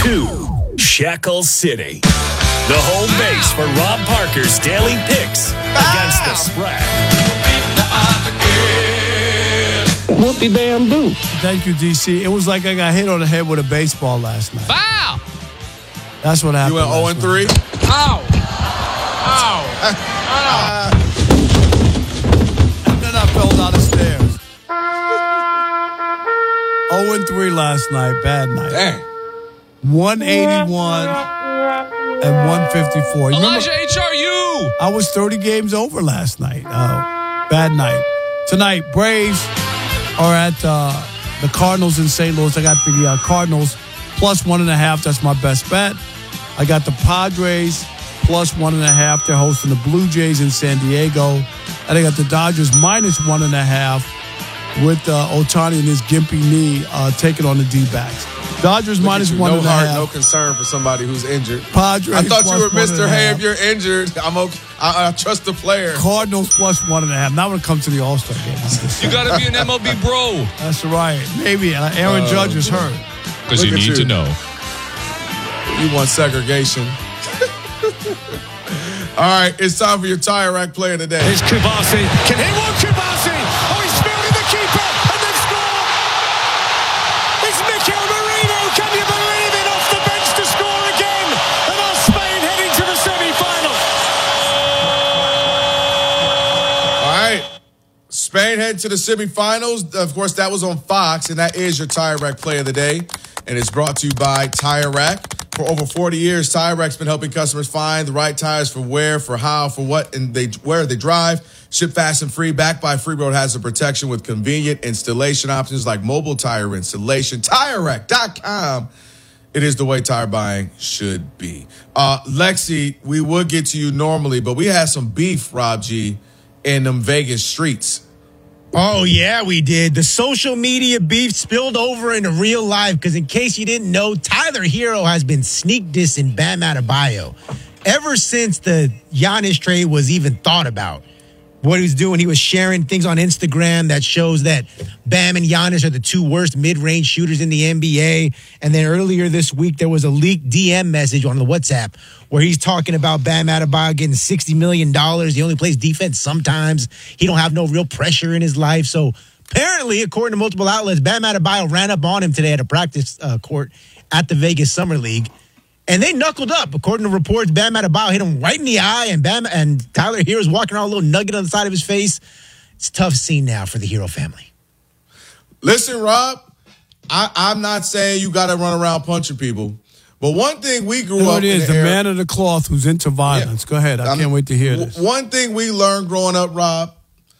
to Shackle City, the home base for Rob Parker's daily picks against the spread. Whoopie bamboo. Thank you, DC. It was like I got hit on the head with a baseball last night. Foul! That's what happened. You went 0-3? Ow! Ow! Ow! And then I fell down the stairs. 0-3 last night. Bad night. Dang. 181 and 154. Elijah HRU! I was 30 games over last night. Bad night. Tonight, Braves are at the Cardinals in St. Louis. I got the Cardinals plus 1.5. That's my best bet. I got the Padres plus 1.5. They're hosting the Blue Jays in San Diego. And I got the Dodgers minus 1.5 with Ohtani and his gimpy knee taking on the D-backs. Dodgers minus 1.5. No heart, no concern for somebody who's injured. Padres I thought you were Mr. 1.5. Hey, if you're injured, I'm okay. I trust the player. Cardinals plus 1.5. Not when it comes to the All-Star game. You got to be an MLB bro. That's right. Maybe Aaron Judge is hurt. Because you Look at need you. to know. You want segregation. All right, it's time for your Tire Rack player today. Here's Kubasi. Can he walk Kubasi? Oh, he's fielding the keeper and they've scored. It's Mikel Merino. Can you believe it? Off the bench to score again. And our Spain heading to the semi-final. All right. Spain head to the semifinals. Of course, that was on Fox, and that is your Tire Rack play of the day. And it's brought to you by Tire Rack. For over 40 years, Tire Rack's been helping customers find the right tires for where, for how, for what, and where they drive. Ship fast and free. Backed by Freeroad Hazard Protection with convenient installation options like mobile tire installation. TireRack.com. It is the way tire buying should be. Lexi, we would get to you normally, but we had some beef, Rob G, in them Vegas streets. Oh, yeah, we did. The social media beef spilled over into real life because in case you didn't know, Tyler Hero has been sneak dissing Bam Adebayo ever since the Giannis trade was even thought about. What he was doing, he was sharing things on Instagram that shows that Bam and Giannis are the two worst mid-range shooters in the NBA. And then earlier this week, there was a leaked DM message on the WhatsApp where he's talking about Bam Adebayo getting $60 million. He only plays defense sometimes. He don't have no real pressure in his life. So apparently, according to multiple outlets, Bam Adebayo ran up on him today at a practice court at the Vegas Summer League. And they knuckled up. According to reports, Bam Adebayo hit him right in the eye, and Tyler Hero's walking around with a little nugget on the side of his face. It's a tough scene now for the Hero family. Listen, Rob, I'm not saying you got to run around punching people, but one thing we grew up It is in the era, man of the cloth who's into violence. Yeah. Go ahead. I can't wait to hear this. One thing we learned growing up, Rob,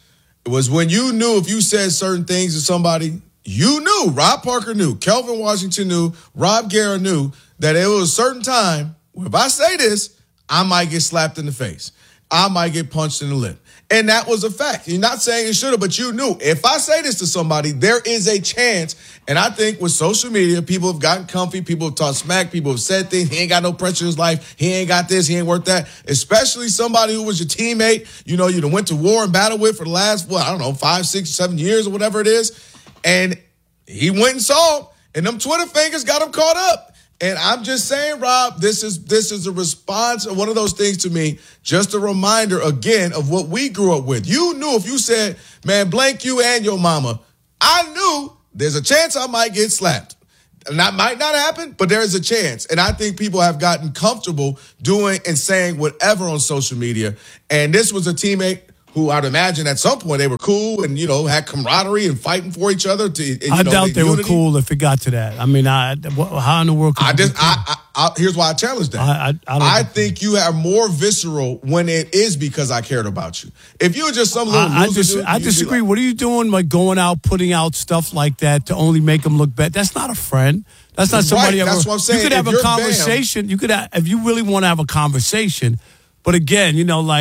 was when you knew if you said certain things to somebody, you knew. Rob Parker knew. Kelvin Washington knew. Rob Guerra knew that it was a certain time where if I say this, I might get slapped in the face. I might get punched in the lip. And that was a fact. You're not saying you should have, but you knew. If I say this to somebody, there is a chance. And I think with social media, people have gotten comfy. People have talked smack. People have said things. He ain't got no pressure in his life. He ain't got this. He ain't worth that. Especially somebody who was your teammate, you done went to war and battle with for the last, 5, 6, 7 years or whatever it is. And he went and saw him. And them Twitter fingers got him caught up. And I'm just saying, Rob, this is a response of one of those things to me, just a reminder, again, of what we grew up with. You knew if you said, man, blank you and your mama, I knew there's a chance I might get slapped. And that might not happen, but there is a chance. And I think people have gotten comfortable doing and saying whatever on social media. And this was a teammate who I'd imagine at some point they were cool and, had camaraderie and fighting for each other. I doubt they were cool if it got to that. I mean, how in the world could here's why I challenge that. I think you are more visceral when it is because I cared about you. If you were just some little loser, I disagree. What are you doing, like going out, putting out stuff like that to only make them look bad? That's not a friend. That's not somebody. Right, that's what I'm saying. You could have a conversation. Bam, you could have, if you really want to have a conversation. But again,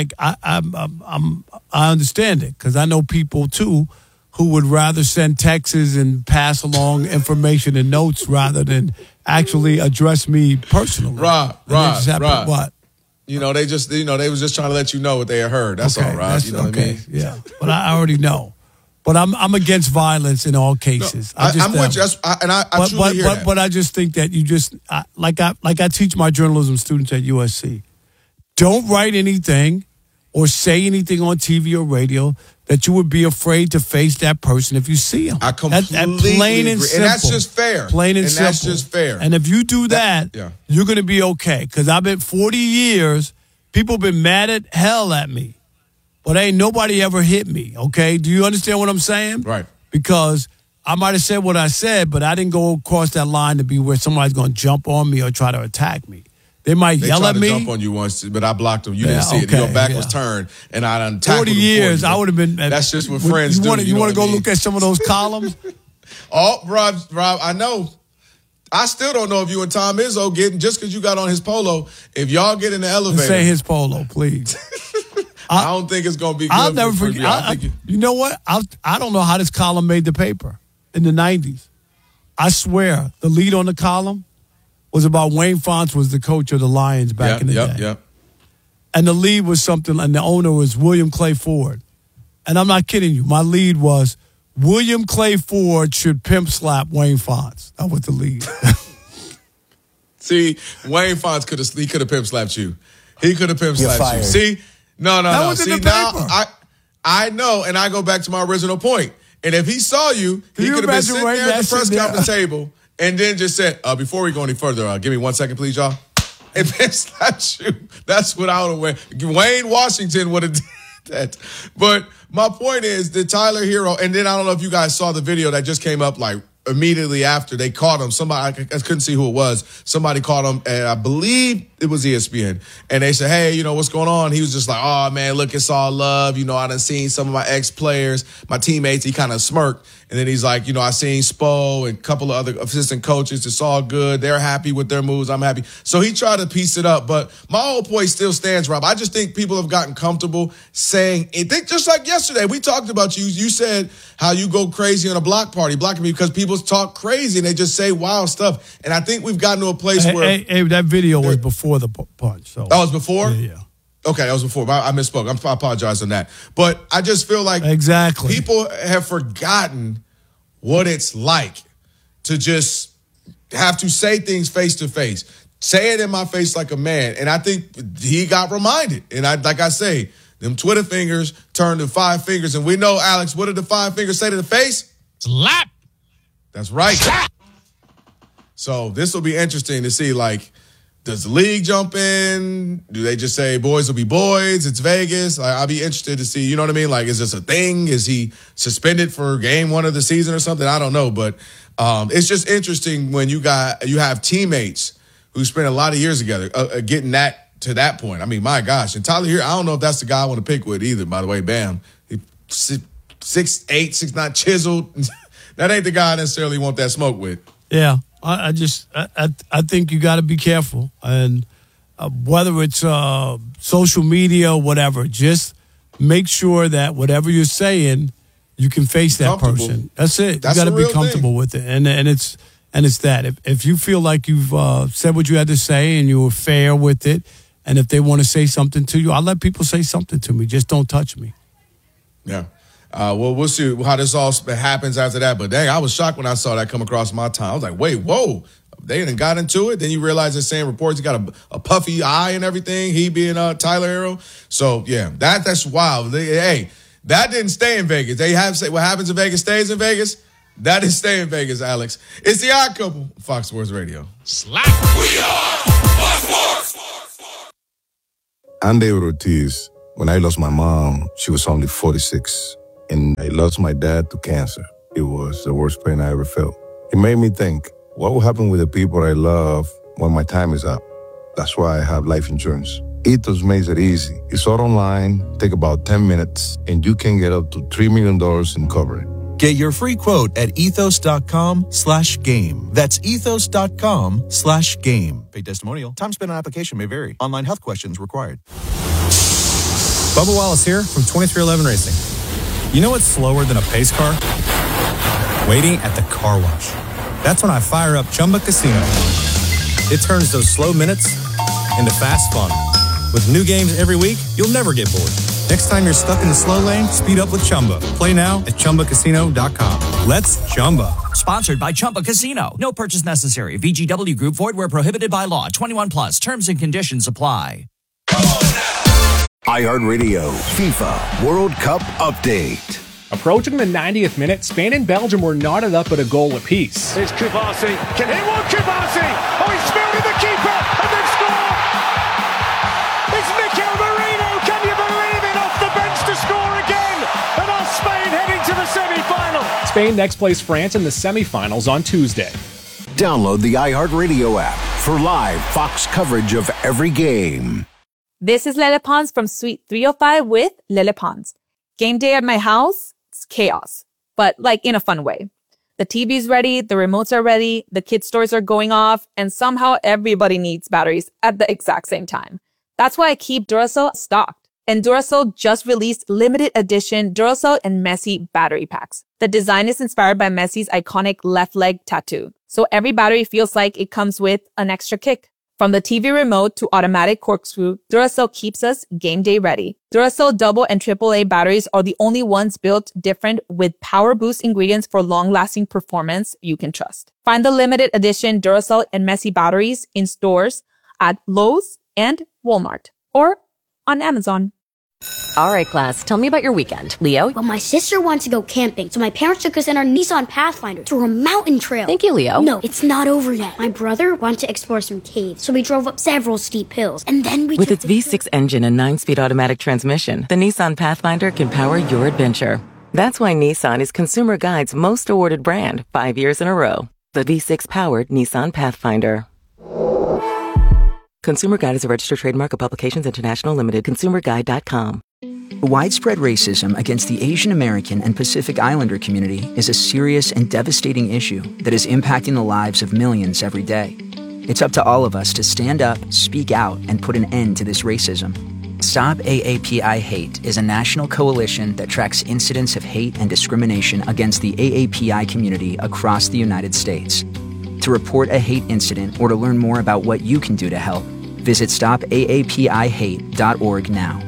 I understand it because I know people too who would rather send texts and pass along information and notes rather than actually address me personally. Rob. What? They was just trying to let you know what they had heard. That's all, Rob. You know what I mean? Yeah, but I already know. But I'm against violence in all cases. I'm with you, I truly hear that. But I just think that you just like I teach my journalism students at USC. Don't write anything or say anything on TV or radio that you would be afraid to face that person if you see him. I completely plain and agree. simple. And that's just fair. Plain and simple. That's just fair. And if you do that, you're going to be okay. Because I've been 40 years, people have been mad at hell at me. But ain't nobody ever hit me, okay? Do you understand what I'm saying? Right. Because I might have said what I said, but I didn't go across that line to be where somebody's going to jump on me or try to attack me. They might yell at me. They tried to jump on you once, but I blocked them. You didn't see it. Your back was turned, and I done tackled 40 years, I would have been. That's just what friends do. You want to go look at some of those columns? Oh, Rob, I know. I still don't know if you and Tom Izzo getting, just because you got on his polo, if y'all get in the elevator. Say his polo, please. I don't think it's going to be good. I'll never forget. You know what? I don't know how this column made the paper in the 90s. I swear, the lead on the column was about Wayne Fontes was the coach of the Lions back in the day. Yep. And the lead was something, and the owner was William Clay Ford. And I'm not kidding you. My lead was William Clay Ford should pimp slap Wayne Fontes. That was the lead. See, Wayne Fontes could have pimp slapped you. He could have pimp slapped you. See? No. That was in the paper. Now, I know, and I go back to my original point. And if he saw you, he could have been sitting there at the press conference table and then just said, before we go any further, give me 1 second, please, y'all. And pimp slapped you. That's what I would have went. Wayne Washington would have did that. But my point is that Tyler Hero, and then I don't know if you guys saw the video that just came up like immediately after they caught him. Somebody, I couldn't see who it was. Somebody caught him, and I believe it was ESPN. And they said, hey, what's going on? He was just like, oh, man, look, it's all love. I done seen some of my ex-players, my teammates. He kind of smirked. And then he's like, I seen Spo and a couple of other assistant coaches. It's all good. They're happy with their moves. I'm happy. So he tried to piece it up. But my whole point still stands, Rob. I just think people have gotten comfortable saying it. Just like yesterday, we talked about you. You said how you go crazy on a block party, blocking me because people talk crazy and they just say wild stuff. And I think we've gotten to a place where... Hey, that video was before the punch. So. That was before? Yeah. Okay, that was before. I misspoke. I apologize on that. But I just feel like people have forgotten what it's like to just have to say things face to face. Say it in my face like a man. And I think he got reminded. And like I say, them Twitter fingers turned to 5 fingers. And we know, Alex, what did the 5 fingers say to the face? Slap. That's right. Slap. So this will be interesting to see, like, does the league jump in? Do they just say boys will be boys? It's Vegas. I'll be interested to see, you know what I mean? Like, is this a thing? Is he suspended for game 1 of the season or something? I don't know. But it's just interesting when you have teammates who spent a lot of years together getting to that point. I mean, my gosh. And Tyler here, I don't know if that's the guy I want to pick with either, by the way. Bam. 6'8", 6'9", chiseled. That ain't the guy I necessarily want that smoke with. Yeah. I think you got to be careful, and whether it's social media or whatever, just make sure that whatever you're saying, you can face that person. That's it. You got to be comfortable with it, and it's that. If you feel like you've said what you had to say and you were fair with it, and if they want to say something to you, I'll let people say something to me. Just don't touch me. Yeah. Well, we'll see how this all happens after that. But dang, I was shocked when I saw that come across my time. I was like, wait, whoa. They didn't got into it. Then you realize they're saying reports. He got a puffy eye and everything. He being Tyler Hero. So, yeah, that's wild. Hey, that didn't stay in Vegas. They have said what happens in Vegas stays in Vegas. That is stay in Vegas, Alex. It's the Odd Couple, Fox Sports Radio. Slap. We are Fox Sports. I'm David Ortiz. When I lost my mom, she was only 46. And I lost my dad to cancer. It was the worst pain I ever felt. It made me think, what will happen with the people I love when my time is up? That's why I have life insurance. Ethos makes it easy. It's all online, take about 10 minutes, and you can get up to $3 million in coverage. Get your free quote at ethos.com/game. That's ethos.com/game. Paid testimonial. Time spent on application may vary. Online health questions required. Bubba Wallace here from 2311 Racing. You know what's slower than a pace car? Waiting at the car wash. That's when I fire up Chumba Casino. It turns those slow minutes into fast fun. With new games every week, you'll never get bored. Next time you're stuck in the slow lane, speed up with Chumba. Play now at ChumbaCasino.com. Let's Chumba. Sponsored by Chumba Casino. No purchase necessary. VGW Group. Void where prohibited by law. 21 plus. Terms and conditions apply. iHeartRadio FIFA World Cup Update. Approaching the 90th minute, Spain and Belgium were knotted up at a goal apiece. Here's Kouassi. Can he walk Kouassi? Oh, he's fielded the keeper and they've scored! It's Mikel Merino, can you believe it? Off the bench to score again! And our Spain heading to the semi-final. Spain next plays France in the semi-finals on Tuesday. Download the iHeartRadio app for live Fox coverage of every game. This is Lele Pons from Suite 305 with Lele Pons. Game day at my house, it's chaos, but like in a fun way. The TV's ready, the remotes are ready, the kids' toys are going off, and somehow everybody needs batteries at the exact same time. That's why I keep Duracell stocked. And Duracell just released limited edition Duracell and Messi battery packs. The design is inspired by Messi's iconic left leg tattoo. So every battery feels like it comes with an extra kick. From the TV remote to automatic corkscrew, Duracell keeps us game day ready. Duracell double and AAA batteries are the only ones built different with power boost ingredients for long-lasting performance you can trust. Find the limited edition Duracell and Messi batteries in stores at Lowe's and Walmart or on Amazon. All right, class, tell me about your weekend. Leo? Well, my sister wants to go camping, so my parents took us in our Nissan Pathfinder through a mountain trail. Thank you, Leo. No, it's not over yet. My brother wanted to explore some caves, so we drove up several steep hills, and then we With its V6 engine and 9-speed automatic transmission, the Nissan Pathfinder can power your adventure. That's why Nissan is Consumer Guide's most awarded brand 5 years in a row. The V6-powered Nissan Pathfinder. Consumer Guide is a registered trademark of Publications International Limited. ConsumerGuide.com. Widespread racism against the Asian American and Pacific Islander community is a serious and devastating issue that is impacting the lives of millions every day. It's up to all of us to stand up, speak out, and put an end to this racism. Stop AAPI Hate is a national coalition that tracks incidents of hate and discrimination against the AAPI community across the United States. To report a hate incident or to learn more about what you can do to help, visit stopaapihate.org now.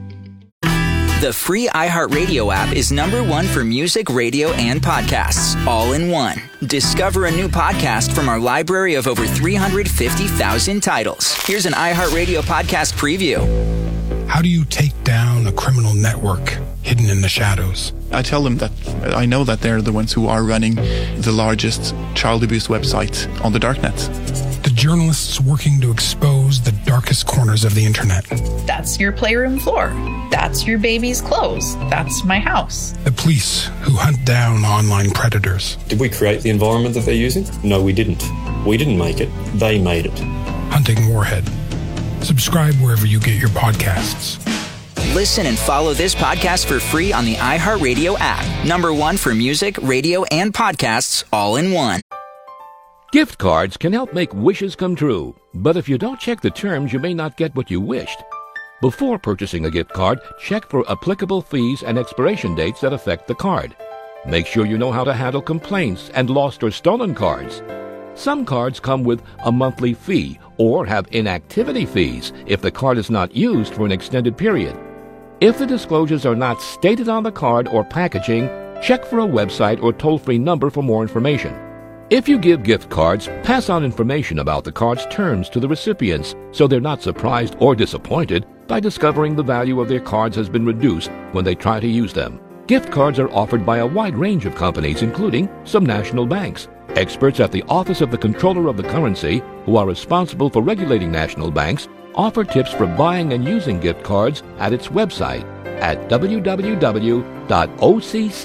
The free iHeartRadio app is #1 for music, radio, and podcasts, all in one. Discover a new podcast from our library of over 350,000 titles. Here's an iHeartRadio podcast preview. How do you take down a criminal network hidden in the shadows? I tell them that I know that they're the ones who are running the largest child abuse website on the darknet. The journalists working to expose the darkest corners of the internet. That's your playroom floor. That's your baby's clothes. That's my house. The police who hunt down online predators. Did we create the environment that they're using? No, we didn't. We didn't make it. They made it. Hunting Warhead. Subscribe wherever you get your podcasts. Listen and follow this podcast for free on the iHeartRadio app. #1 for music, radio, and podcasts, all in one. Gift cards can help make wishes come true, but if you don't check the terms, you may not get what you wished. Before purchasing a gift card, check for applicable fees and expiration dates that affect the card. Make sure you know how to handle complaints and lost or stolen cards. Some cards come with a monthly fee or have inactivity fees if the card is not used for an extended period. If the disclosures are not stated on the card or packaging, check for a website or toll-free number for more information. If you give gift cards, pass on information about the card's terms to the recipients so they're not surprised or disappointed by discovering the value of their cards has been reduced when they try to use them. Gift cards are offered by a wide range of companies, including some national banks. Experts at the Office of the Comptroller of the Currency, who are responsible for regulating national banks, offer tips for buying and using gift cards at its website at www.occ.gov.